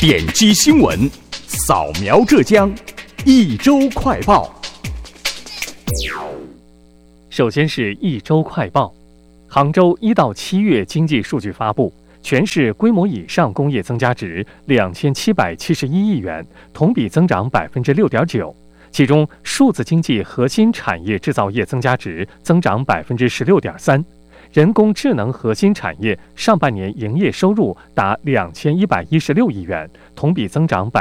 点击新闻，扫描浙江，一周快报。首先是一周快报。杭州1到7月经济数据发布，全市规模以上工业增加值2771亿元，同比增长6.9%。其中，数字经济核心产业制造业增加值增长16.3%。人工智能核心产业上半年营业收入达2116亿元，同比增长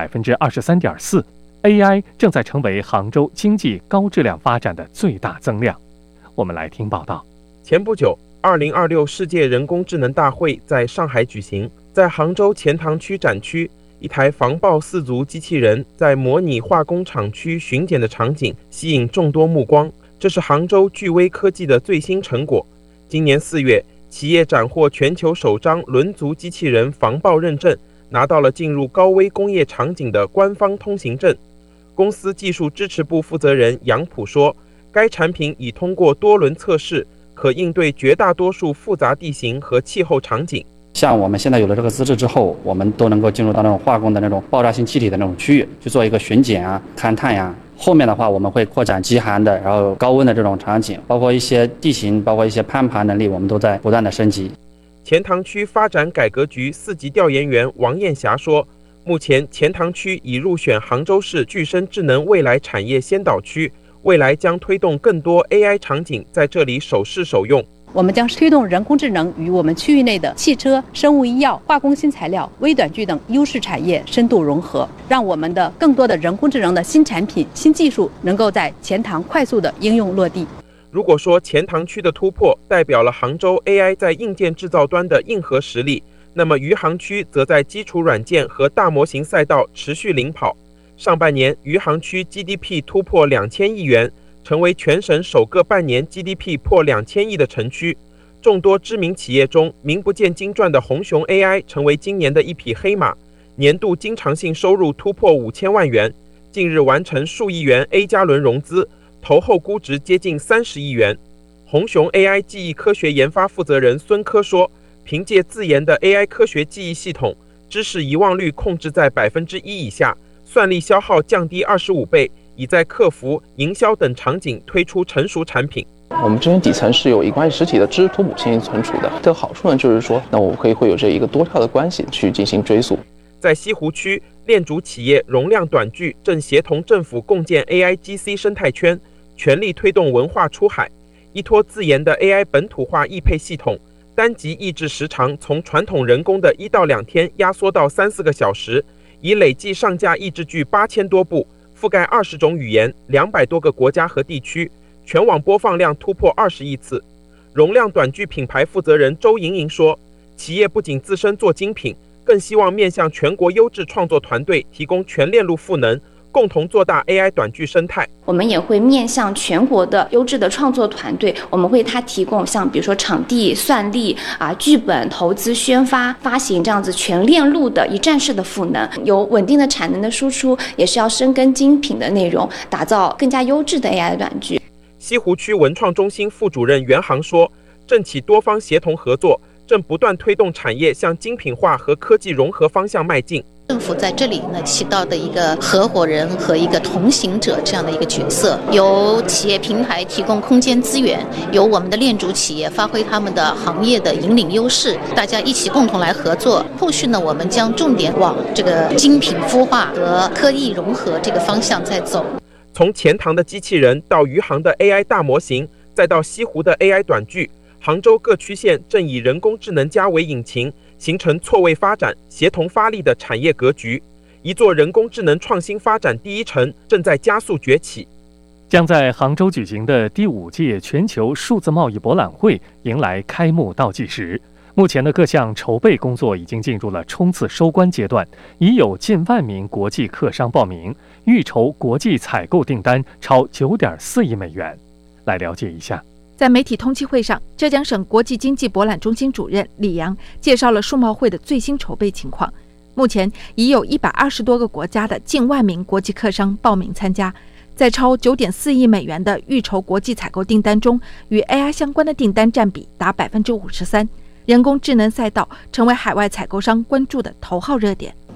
23.4%。AI 正在成为杭州经济高质量发展的最大增量。我们来听报道。 前不久，2026世界人工智能大会在上海举行，在杭州钱塘区展区，一台防爆4足机器人在模拟化工厂区巡检的场景吸引众多目光。这是杭州巨微科技的最新成果。今年4月，企业斩获全球首张轮足机器人防爆认证，拿到了进入高危工业场景的官方通行证。公司技术支持部负责人杨普说，该产品已通过多轮测试，可应对绝大多数复杂地形和气候场景。 像我们现在有了这个资质之后，我们都能够进入到那种化工的那种爆炸性气体的那种区域去做一个巡检啊、勘探呀。后面的话，我们会扩展极寒的，然后高温的这种场景，包括一些地形，包括一些攀爬能力，我们都在不断的升级。 钱塘区发展改革局4级调研员王艳霞说，目前钱塘区已入选杭州市具身智能未来产业先导区，未来将推动更多 AI 场景在这里首试首用。 我们将推动人工智能与我们区域内的汽车、生物医药、化工新材料、微短距等优势产业深度融合，让我们的更多的人工智能的新产品、新技术能够在钱塘快速的应用落地。 如果说钱塘区的突破代表了杭州 AI 在硬件制造端的硬核实力，那么余杭区则在基础软件和大模型赛道持续领跑。上半年，余杭区 GDP 突破2000亿元，成为全省首个半年 GDP 破2000亿的城区。众多知名企业中，名不见经传的鸿熊 AI 成为今年的一匹黑马，年度经常性收入突破5000万元，近日完成数亿元 A 加轮融资，投后估值接近30亿元。鸿熊 AI 记忆科学研发负责人孙科说，凭借自研的 AI 科学记忆系统，知识遗忘率控制在1%以下，算力消耗降低25倍，已在客服、营销等场景推出成熟产品。 我们这边底层是有一关系实体的知识图谱进行存储的，这个好处呢，就是说，那我会有这一个多跳的关系去进行追溯。 在西湖区，链主企业容量短剧正协同政府共建 AIGC 生态圈，全力推动文化出海。依托自研的 AI 本土化译配系统，单集译制时长从传统人工的1到2天压缩到3-4个小时，已累计上架译制剧8000多部，覆盖20种语言、200多个国家和地区，全网播放量突破20亿次。容量短剧品牌负责人周莹莹说，企业不仅自身做精品，更希望面向全国优质创作团队提供全链路赋能，共同做大 AI 短剧生态。 我们也会面向全国的优质的创作团队，我们为他提供像比如说场地、算力剧本、投资、宣发、发行这样子全链路的一站式的赋能，有稳定的产能的输出，也是要深耕精品的内容，打造更加优质的 AI 短剧。 西湖区文创中心副主任袁航说，政企多方协同合作，正不断推动产业向精品化和科技融合方向迈进。 政府在这里呢起到的一个合伙人和一个同行者这样的一个角色，由企业平台提供空间资源，由我们的链主企业发挥他们的行业的引领优势，大家一起共同来合作。后续呢，我们将重点往这个精品孵化和科技融合这个方向在走。 从钱塘的机器人到余杭的 AI 大模型，再到西湖的 AI 短剧，杭州各区县正以人工智能加为引擎，形成错位发展、协同发力的产业格局。一座人工智能创新发展第一城正在加速崛起。 将在杭州举行的第5届全球数字贸易博览会迎来开幕倒计时。目前的各项筹备工作已经进入了冲刺收官阶段，已有近万名国际客商报名，预筹国际采购订单超9.4亿美元。来了解一下。 在媒体通气会上，浙江省国际经济博览中心主任李阳介绍了数贸会的最新筹备情况。目前已有120多个国家的近万名国际客商报名参加，在超9.4亿美元的预筹国际采购订单中，与 AI 相关的订单占比达53%。人工智能赛道成为海外采购商关注的头号热点。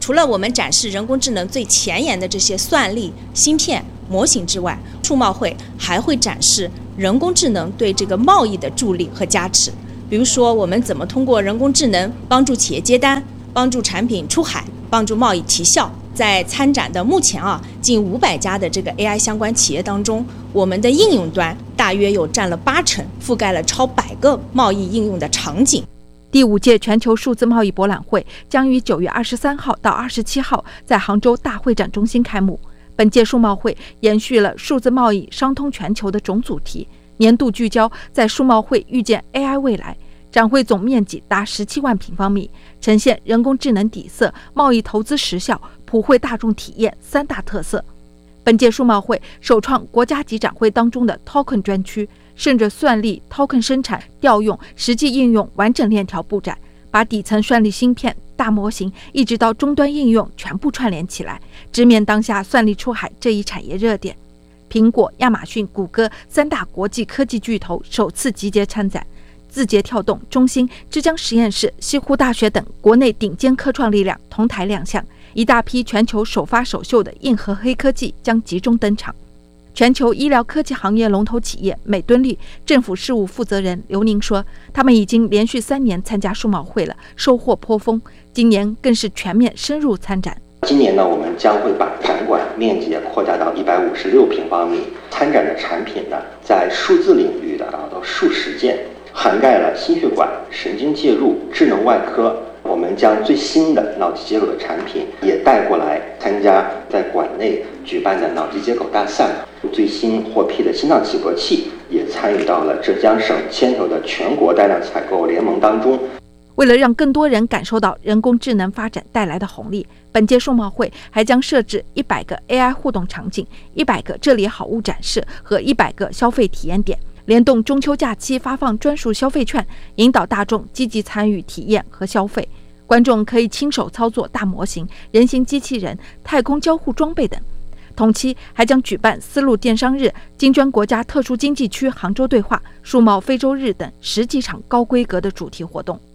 除了我们展示人工智能最前沿的这些算力、芯片、模型之外，数贸会还会展示人工智能对这个贸易的助力和加持。比如说，我们怎么通过人工智能帮助企业接单，帮助产品出海，帮助贸易提效。在参展的目前近500家的这个 AI 相关企业当中，我们的应用端大约有占了80%，覆盖了超100个贸易应用的场景。 第5届全球数字贸易博览会将于9月23号到27号在杭州大会展中心开幕。本届数贸会延续了数字贸易商通全球的总主题，年度聚焦在数贸会预见 AI 未来。展会总面积达17万平方米，呈现人工智能底色、贸易投资实效、普惠大众体验3大特色。本届数贸会首创国家级展会当中的 Token 专区，顺着算力 Token 生产、调用、实际应用完整链条布展，把底层算力芯片、大模型一直到终端应用全部串联起来，直面当下算力出海这一产业热点。苹果、亚马逊、谷歌3大国际科技巨头首次集结参展。字节跳动、中兴、浙江实验室、西湖大学等国内顶尖科创力量同台亮相，一大批全球首发首秀的硬核黑科技将集中登场。全球医疗科技行业龙头企业美敦力政府事务负责人刘宁说，他们已经连续3年参加数贸会了，收获颇丰，今年更是全面深入参展。 今年呢，我们将会把展馆面积扩大到156平方米，参展的产品呢，在数字领域的达到数十件，涵盖了心血管、神经介入、智能外科。我们将最新的脑机接口的产品也带过来参加在馆内举办的脑机接口大赛。最新获批的心脏起搏器也参与到了浙江省牵头的全国带量采购联盟当中。 为了让更多人感受到人工智能发展带来的红利，本届数贸会还将设置100个 AI 互动场景、100个这里好物展示和100个消费体验点，联动中秋假期发放专属消费券，引导大众积极参与体验和消费。观众可以亲手操作大模型、人形机器人、太空交互装备等。同期还将举办丝路电商日、金砖国家特殊经济区杭州对话、数贸非洲日等10几场高规格的主题活动。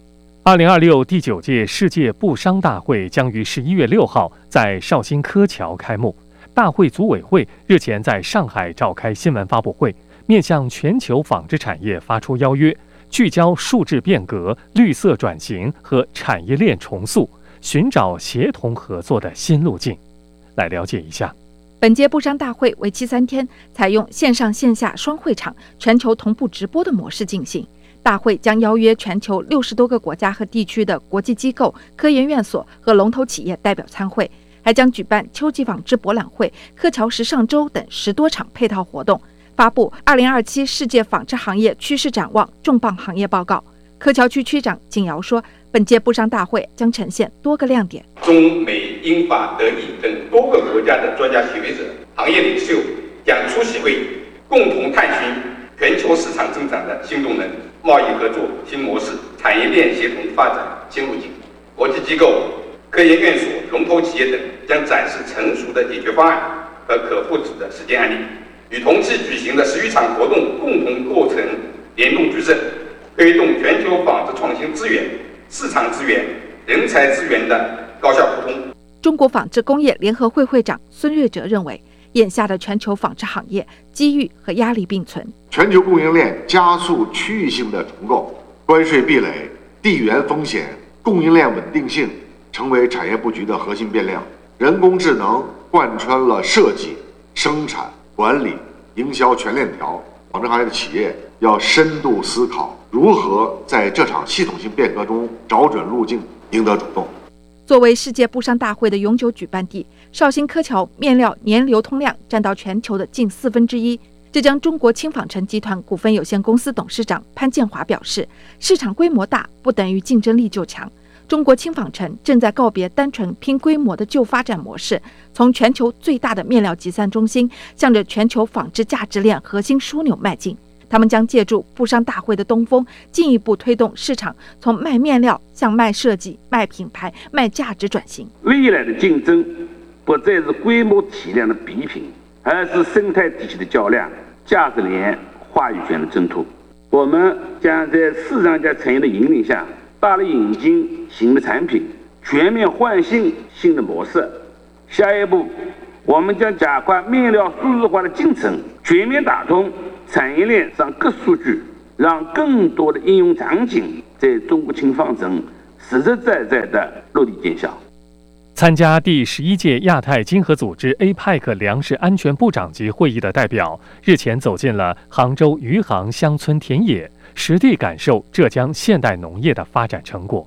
2026第9届世界布商大会将于11月6号在绍兴柯桥开幕。大会组委会日前在上海召开新闻发布会，面向全球纺织产业发出邀约，聚焦数字变革、绿色转型和产业链重塑，寻找协同合作的新路径。来了解一下。 本届布商大会为期3天，采用线上线下双会场、全球同步直播的模式进行。大会将邀约全球60多个国家和地区的国际机构、科研院所和龙头企业代表参会，还将举办秋季纺织博览会、柯桥时尚周等10多场配套活动，发布2027世界纺织行业趋势展望重磅行业报告。柯桥区区长景尧说，本届布商大会将呈现多个亮点。 中美英法德意等多个国家的专家学者、行业领袖将出席会，共同探寻全球市场增长的新动能、贸易合作新模式、产业链协同发展新路径。国际机构、科研院所、龙头企业等将展示成熟的解决方案和可复制的实践案例，与同期举行的10余场活动共同构成联动矩阵，推动全球纺织创新资源、市场资源、人才资源的高效互通。 中国纺织工业联合会会长孙瑞哲认为，眼下的全球纺织行业机遇和压力并存， 全球供应链加速区域性的重构，关税壁垒、地缘风险、供应链稳定性成为产业布局的核心变量。人工智能贯穿了设计、生产、管理、营销全链条，纺织行业的企业要深度思考如何在这场系统性变革中找准路径，赢得主动。 作为世界布商大会的永久举办地，绍兴柯桥面料年流通量占到全球的近1/4。浙江中国轻纺城集团股份有限公司董事长潘建华表示，市场规模大不等于竞争力就强。中国轻纺城正在告别单纯拼规模的旧发展模式，从全球最大的面料集散中心向着全球纺织价值链核心枢纽迈进。他们将借助布商大会的东风，进一步推动市场从卖面料向卖设计、卖品牌、卖价值转型。 未来的竞争不再是规模体量的比拼，而是生态体系的较量、价值链话语权的争夺。我们将在市场加产业的引领下，大力引进新的产品， 全面换新新的模式。下一步，我们将加快面料数字化的进程，全面打通产业链上各数据，让更多的应用场景在中国青方城实实在在的落地见效。 参加第11届亚太经合组织 APEC 粮食安全部长级会议的代表，日前走进了杭州余杭乡村田野，实地感受浙江现代农业的发展成果。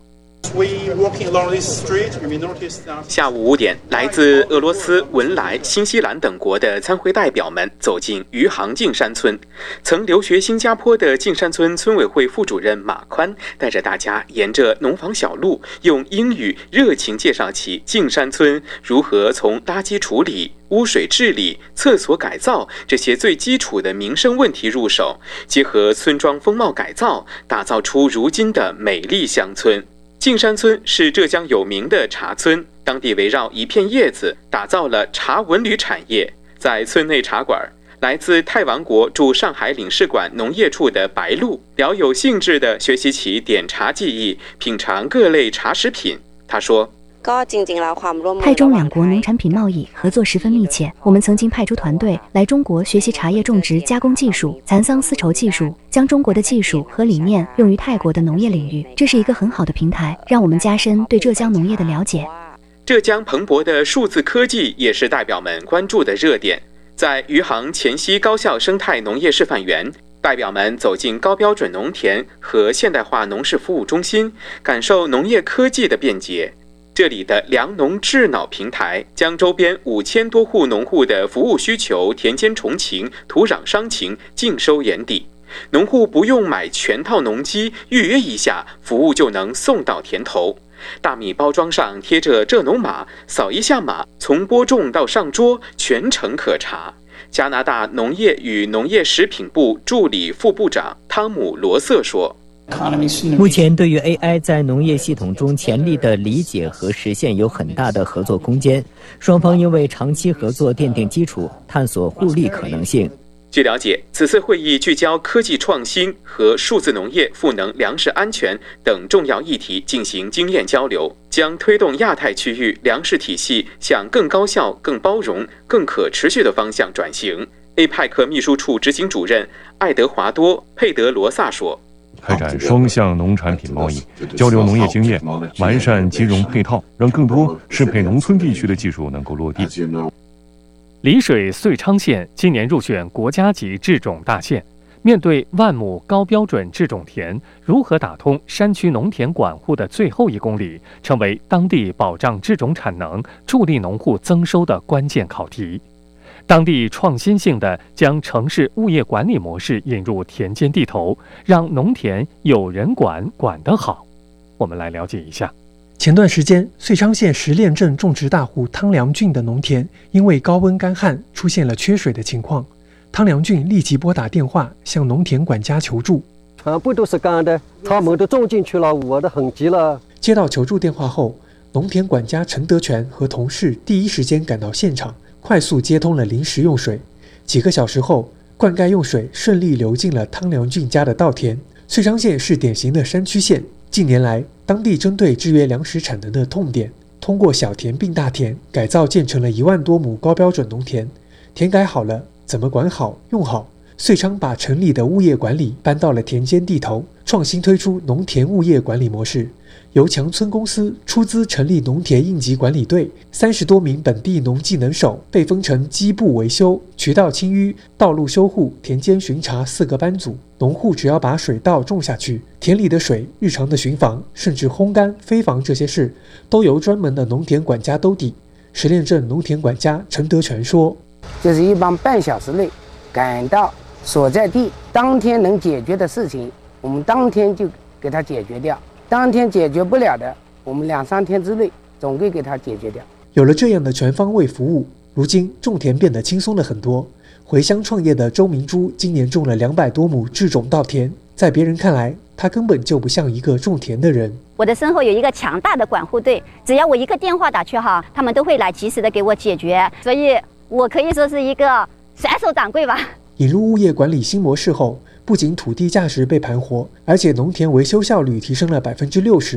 下午5点，来自俄罗斯、文莱、新西兰等国的参会代表们走进余杭径山村。曾留学新加坡的径山村村委会副主任马宽带着大家沿着农房小路，用英语热情介绍起径山村如何从垃圾处理、污水治理、厕所改造这些最基础的民生问题入手，结合村庄风貌改造，打造出如今的美丽乡村。径山村是浙江有名的茶村，当地围绕一片叶子打造了茶文旅产业。在村内茶馆，来自泰王国驻上海领事馆农业处的白露聊有兴致地学习起点茶技艺，品尝各类茶食品。他说， 泰中两国农产品贸易合作十分密切，我们曾经派出团队来中国学习茶叶种植加工技术、蚕桑丝绸技术，将中国的技术和理念用于泰国的农业领域，这是一个很好的平台，让我们加深对浙江农业的了解。 浙江蓬勃的数字科技也是代表们关注的热点。在余杭黔西高校生态农业示范园，代表们走进高标准农田和现代化农事服务中心，感受农业科技的便捷。这里的粮农智脑平台将周边5000多户农户的服务需求、田间虫情、土壤伤情尽收眼底。农户不用买全套农机，预约一下，服务就能送到田头。大米包装上贴着浙农码，扫一下码，从播种到上桌全程可查。加拿大农业与农业食品部助理副部长汤姆·罗瑟说， 目前对于 AI 在农业系统中潜力的理解和实现有很大的合作空间，双方应为长期合作奠定基础，探索互利可能性。 据了解，此次会议聚焦科技创新和数字农业、赋能粮食安全等重要议题进行经验交流，将推动亚太区域粮食体系向更高效、更包容、更可持续的方向转型。APEC 秘书处执行主任爱德华多·佩德罗萨说， 开展双向农产品贸易，交流农业经验，完善金融配套，让更多适配农村地区的技术能够落地。 丽水遂昌县今年入选国家级制种大县。面对万亩高标准制种田，如何打通山区农田管护的最后1公里，成为当地保障制种产能、助力农户增收的关键考题。当地创新性地将城市物业管理模式引入田间地头，让农田有人管，管得好。我们来了解一下。 前段时间，遂昌县石炼镇种植大户汤良俊的农田因为高温干旱出现了缺水的情况，汤良俊立即拨打电话向农田管家求助。 全部都是干的，他们都种进去了，我的很急了。 接到求助电话后，农田管家陈德全和同事第一时间赶到现场，快速接通了临时用水。几个小时后，灌溉用水顺利流进了汤良俊家的稻田。遂昌县是典型的山区县，近年来当地针对制约粮食产能的痛点，通过小田并大田改造建成了1万多亩高标准农田。田改好了，怎么管好用好？遂昌把城里的物业管理搬到了田间地头，创新推出农田物业管理模式，由强村公司出资成立农田应急管理队，30多名本地农技能手被分成基部维修、渠道清淤、道路修护、田间巡查4个班组。农户只要把水稻种下去，田里的水、日常的巡防，甚至烘干、飞防这些事，都由专门的农田管家兜底。石炼镇农田管家陈德全说， 就是一般半小时内赶到所在地，当天能解决的事情，我们当天就给他解决掉。当天解决不了的，我们2、3天之内总归给他解决掉。 有了这样的全方位服务，如今种田变得轻松了很多。回乡创业的周明珠今年种了200多亩制种稻田，在别人看来，他根本就不像一个种田的人。 我的身后有一个强大的管护队，只要我一个电话打去哈，他们都会来及时的给我解决，所以我可以说是一个甩手掌柜吧。 引入物业管理新模式后，不仅土地价值被盘活，而且农田维修效率提升了60%。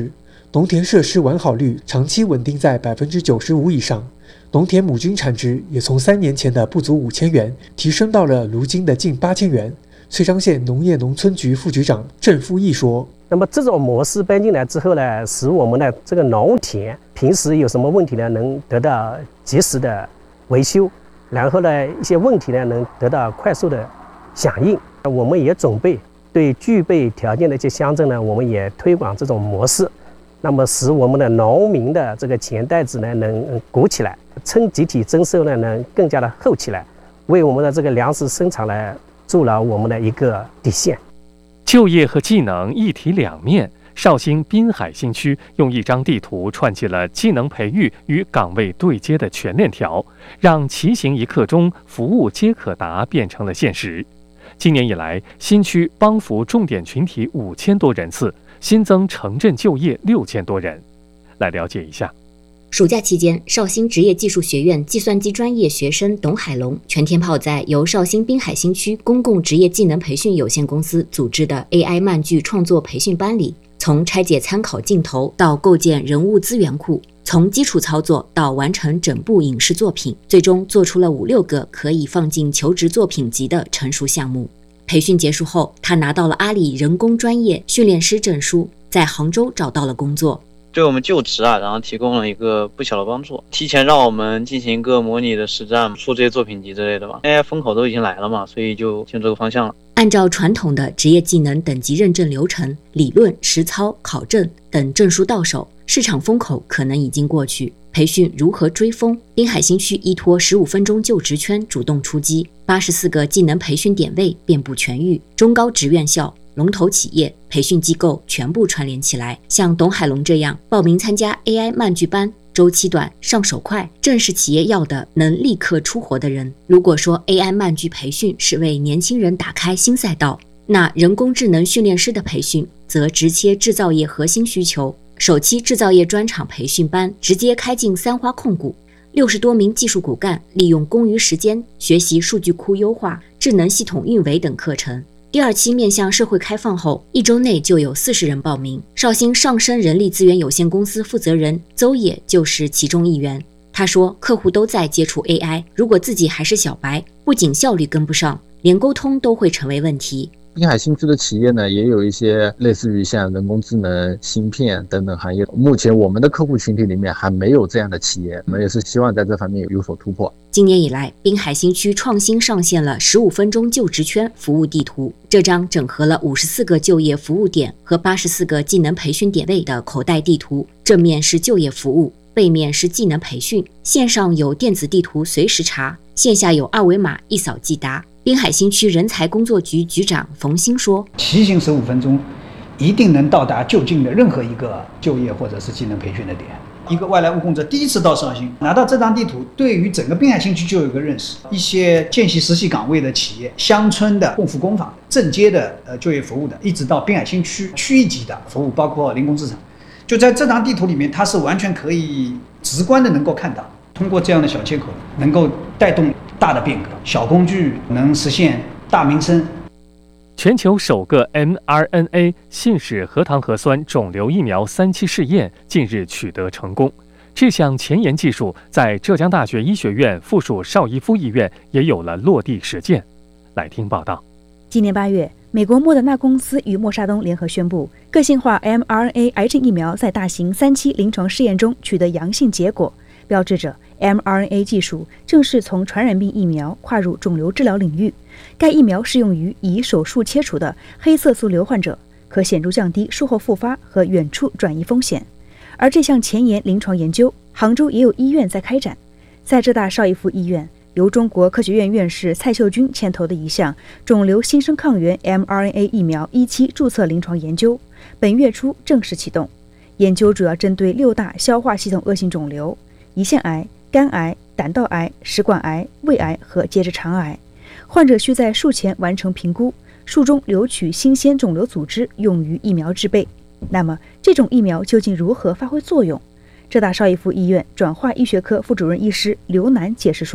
农田设施完好率长期稳定在95%以上，农田亩均产值也从3年前的不足5000元提升到了如今的近8000元。遂昌县农业农村局副局长郑富义说：“ 那么这种模式搬进来之后呢，使我们的这个农田平时有什么问题呢，能得到及时的维修，然后呢，一些问题呢能得到快速的响应。我们也准备对具备条件的一些乡镇呢，我们也推广这种模式，那么使我们的农民的这个钱袋子呢能鼓起来，村集体增收呢能更加的厚起来，为我们的这个粮食生产呢筑牢我们的一个底线。 就业和技能一体两面，绍兴滨海新区用一张地图串起了技能培育与岗位对接的全链条，让骑行一刻钟，服务皆可达变成了现实。今年以来，新区帮扶重点群体5000多人次，新增城镇就业6000多人。来了解一下。 暑假期间，绍兴职业技术学院计算机专业学生董海龙全天泡在由绍兴滨海新区公共职业技能培训有限公司组织的 AI 漫剧创作培训班里，从拆解参考镜头到构建人物资源库，从基础操作到完成整部影视作品，最终做出了5-6个可以放进求职作品集的成熟项目。培训结束后，他拿到了阿里人工专业训练师证书，在杭州找到了工作。 对我们就职然后提供了一个不小的帮助，提前让我们进行一个模拟的实战，出这些作品集之类的吧。AI 风口都已经来了嘛，所以就进这个方向了。 按照传统的职业技能等级认证流程，理论、实操、考证等证书到手，市场风口可能已经过去。培训如何追风？滨海新区依托15分钟就职圈主动出击，84个技能培训点位遍布全域，中高职院校、龙头企业、培训机构全部串联起来。像董海龙这样报名参加 AI 漫剧班，周期短、上手快，正是企业要的能立刻出活的人。如果说 AI 漫剧培训是为年轻人打开新赛道，那人工智能训练师的培训则直切制造业核心需求。首期制造业专场培训班直接开进三花控股，60多名技术骨干利用公余时间学习数据库优化、智能系统运维等课程。第2期面向社会开放后，1周内就有40人报名。绍兴上升人力资源有限公司负责人邹野就是其中一员。他说，客户都在接触 AI， 如果自己还是小白，不仅效率跟不上，连沟通都会成为问题。 滨海新区的企业呢，也有一些类似于像人工智能、芯片等等行业。目前我们的客户群体里面还没有这样的企业，我们也是希望在这方面有所突破。 今年以来，滨海新区创新上线了15分钟就职圈服务地图，这张整合了54个就业服务点和84个技能培训点位的口袋地图，正面是就业服务，背面是技能培训，线上有电子地图随时查，线下有2维码一扫即达。滨海新区人才工作局局长冯鑫说， 骑行15分钟一定能到达就近的任何一个就业或者是技能培训的点。一个外来务工者第一次到绍兴，拿到这张地图，对于整个滨海新区就有一个认识，一些见习实习岗位的企业、乡村的共扶工坊、正街的就业服务的，一直到滨海新区区域级的服务，包括零工资产，就在这张地图里面，它是完全可以直观的能够看到。通过这样的小切口，能够带动大的变革，小工具能实现大民生。 全球首个 mRNA 信使核糖核酸肿瘤疫苗3期试验近日取得成功。这项前沿技术在浙江大学医学院附属邵逸夫医院也有了落地实践。来听报道。 今年8月，美国莫德纳公司与默沙东联合宣布，个性化 mRNA 癌症疫苗在大型3期临床试验中取得阳性结果，标志着 mRNA 技术正式从传染病疫苗跨入肿瘤治疗领域。该疫苗适用于已手术切除的黑色素瘤患者，可显著降低术后复发和远处转移风险。而这项前沿临床研究，杭州也有医院在开展。在浙大邵逸夫医院，由中国科学院院士蔡秀君牵头的一项肿瘤新生抗原 mRNA 疫苗1期注册临床研究，本月初正式启动。研究主要针对6大消化系统恶性肿瘤：胰腺癌、肝癌、胆道癌、食管癌、胃癌和结直肠癌。患者需在术前完成评估，术中留取新鲜肿瘤组织用于疫苗制备。那么，这种疫苗究竟如何发挥作用？浙大邵逸夫医院转化医学科副主任医师刘楠解释说，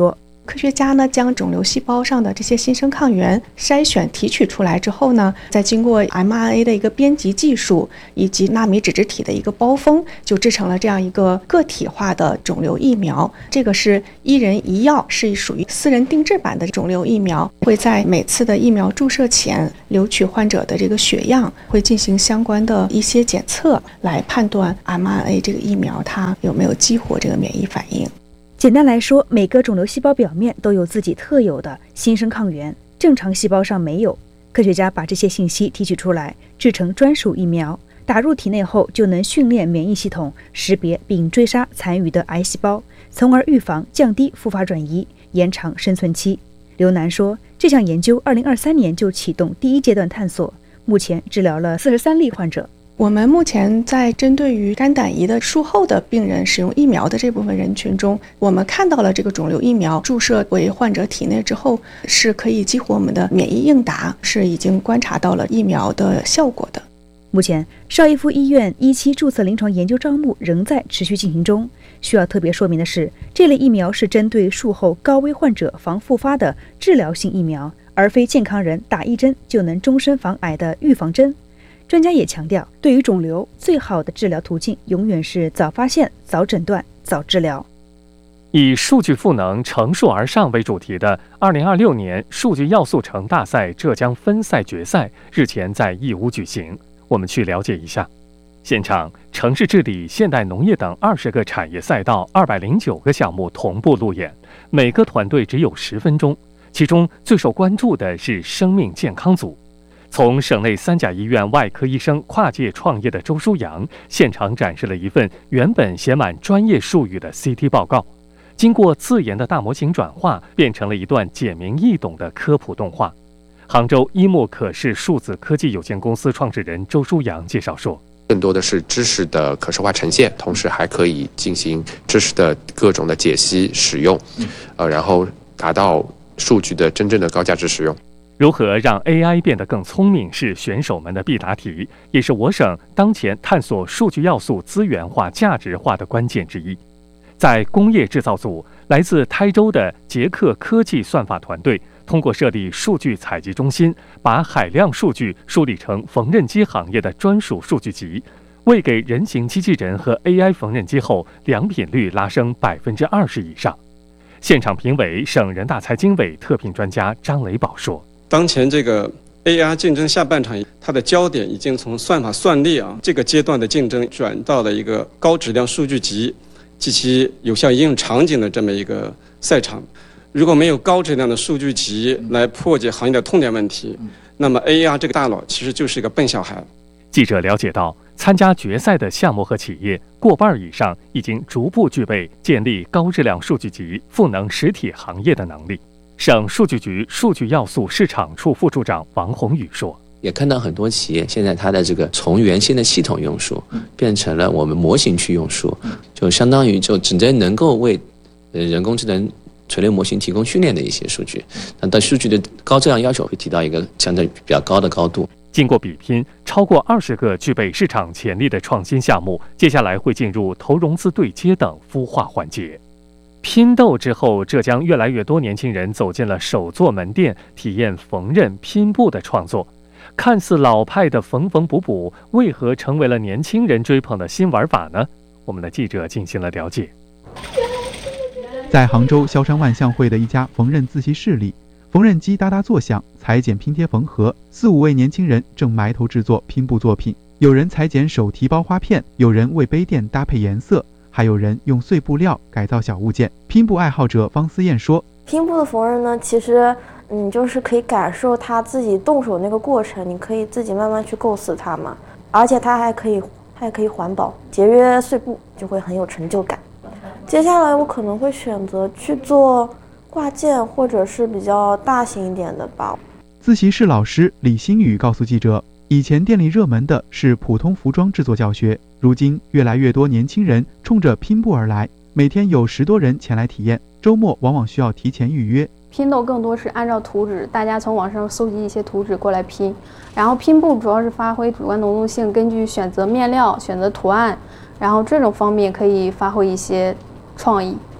科学家呢将肿瘤细胞上的这些新生抗原筛选提取出来之后呢，再经过 mRNA 的一个编辑技术以及纳米脂质体的一个包封，就制成了这样一个个体化的肿瘤疫苗。这个是一人一药，是属于私人定制版的肿瘤疫苗，会在每次的疫苗注射前留取患者的这个血样，会进行相关的一些检测，来判断 mRNA 这个疫苗它有没有激活这个免疫反应。 简单来说，每个肿瘤细胞表面都有自己特有的新生抗原，正常细胞上没有。科学家把这些信息提取出来，制成专属疫苗，打入体内后就能训练免疫系统识别并追杀残余的癌细胞，从而预防、降低复发转移，延长生存期。刘楠说，这项研究2023年就启动第1阶段探索，目前治疗了43例患者。 我们目前在针对于肝胆胰的术后的病人使用疫苗的这部分人群中，我们看到了这个肿瘤疫苗注射为患者体内之后，是可以激活我们的免疫应答，是已经观察到了疫苗的效果的。 目前，邵逸夫医院1期注册临床研究招募仍在持续进行中。需要特别说明的是，这类疫苗是针对术后高危患者防复发的治疗性疫苗，而非健康人打1针就能终身防癌的预防针。专家也强调，对于肿瘤，最好的治疗途径永远是早发现、早诊断、早治疗。 以数据赋能、乘数而上为主题的2026年数据要素城大赛浙江分赛决赛日前在义乌举行，我们去了解一下。现场，城市治理、现代农业等20个产业赛道209个项目同步路演，每个团队只有10分钟。其中最受关注的是生命健康组。从省内3甲医院外科医生跨界创业的周书阳，现场展示了一份原本写满专业术语的 CT 报告，经过自研的大模型转化，变成了一段简明易懂的科普动画。杭州一木可视数字科技有限公司创始人周书阳介绍说， 更多的是知识的可视化呈现，同时还可以进行知识的各种的解析使用，然后达到数据的真正的高价值使用。 如何让 AI 变得更聪明是选手们的必答题，也是我省当前探索数据要素资源化、价值化的关键之一。在工业制造组，来自台州的捷克科技算法团队通过设立数据采集中心，把海量数据梳理成缝纫机行业的专属数据集，为给人形机器人和 AI 缝纫机后良品率拉升20%以上。现场评委、省人大财经委特聘专家张雷宝说， 当前这个 AI 竞争下半场，它的焦点已经从算法算力这个阶段的竞争转到了一个高质量数据集及其有效应用场景的这么一个赛场。如果没有高质量的数据集来破解行业的痛点问题，那么 AI 这个大佬其实就是一个笨小孩。 记者了解到，参加决赛的项目和企业过半以上已经逐步具备建立高质量数据集、赋能实体行业的能力。省数据局数据要素市场处副处长王宏宇说， 也看到很多企业现在它的这个从原先的系统用数变成了我们模型去用数，就相当于就真正能够为人工智能垂类模型提供训练的一些数据，那对数据的高质量要求会提到一个相对比较高的高度。 经过比拼，超过20个具备市场潜力的创新项目，接下来会进入投融资对接等孵化环节。拼豆之后，浙江越来越多年轻人走进了手作门店，体验缝纫拼布的创作。看似老派的缝缝补补，为何成为了年轻人追捧的新玩法呢？我们的记者进行了了解。 在杭州萧山万象汇的一家缝纫自习室里，缝纫机哒哒作响，裁剪拼贴缝合，4、5位年轻人正埋头制作拼布作品。有人裁剪手提包花片，有人为杯垫搭配颜色，还有人用碎布料改造小物件。拼布爱好者方思燕说， 拼布的缝纫呢，其实你就是可以感受他自己动手那个过程，你可以自己慢慢去构思它嘛，而且它还可以环保，节约碎布，就会很有成就感。接下来我可能会选择去做挂件，或者是比较大型一点的吧。 自习室老师李新宇告诉记者，以前店里热门的是普通服装制作教学，如今越来越多年轻人冲着拼布而来，每天有10多人前来体验，周末往往需要提前预约。 拼豆更多是按照图纸，大家从网上搜集一些图纸过来拼，然后拼布主要是发挥主观能动性，根据选择面料、选择图案，然后这种方面可以发挥一些创意。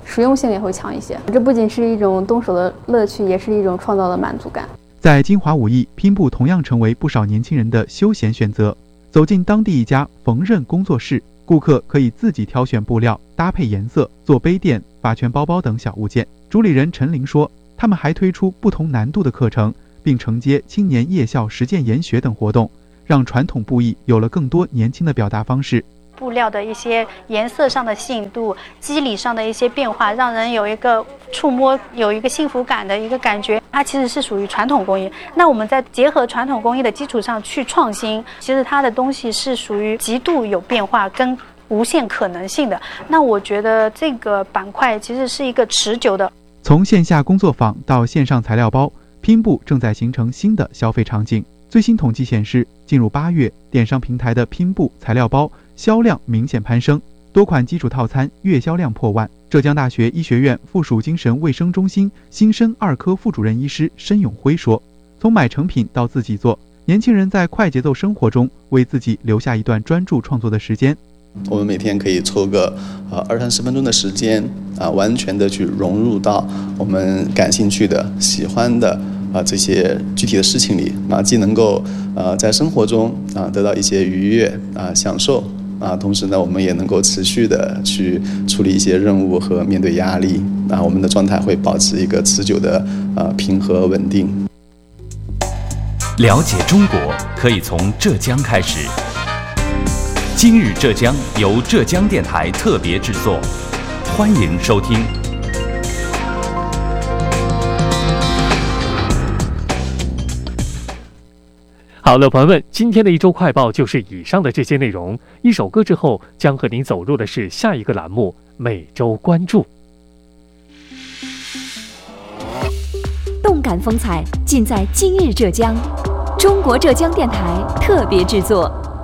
实用性也会强一些。这不仅是一种动手的乐趣，也是一种创造的满足感。 在金华武艺，拼布同样成为不少年轻人的休闲选择。走进当地一家缝纫工作室，顾客可以自己挑选布料、搭配颜色、做杯垫、发圈包包等小物件。主理人陈玲说，他们还推出不同难度的课程，并承接青年夜校实践研学等活动，让传统布艺有了更多年轻的表达方式。 布料的一些颜色上的吸引度，肌理上的一些变化，让人有一个触摸，有一个幸福感的一个感觉。它其实是属于传统工艺，那我们在结合传统工艺的基础上去创新，其实它的东西是属于极度有变化跟无限可能性的。那我觉得这个板块其实是一个持久的。 从线下工作坊到线上材料包，拼布正在形成新的消费场景。最新统计显示，进入8月，电商平台的拼布材料包销量明显攀升，多款基础套餐月销量破万。浙江大学医学院附属精神卫生中心新生2科副主任医师申永辉说，从买成品到自己做，年轻人在快节奏生活中为自己留下一段专注创作的时间。 我们每天可以抽个20-30分钟的时间完全的去融入到我们感兴趣的、喜欢的这些具体的事情里既能够在生活中得到一些愉悦享受同时呢，我们也能够持续的去处理一些任务和面对压力我们的状态会保持一个持久的平和稳定。 了解中国可以从浙江开始。今日浙江由浙江电台特别制作，欢迎收听。 好了，朋友们，今天的一周快报就是以上的这些内容。一首歌之后，将和您走入的是下一个栏目——每周关注。 动感风采尽在今日浙江，中国浙江电台特别制作。